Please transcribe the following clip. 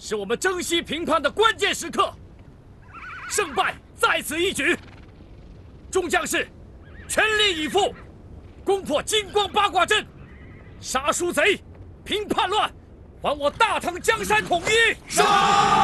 是我们征西平叛的关键时刻，胜败在此一举。众将士，全力以赴，攻破金光八卦阵，杀鼠贼，平叛乱，还我大唐江山统一。 杀！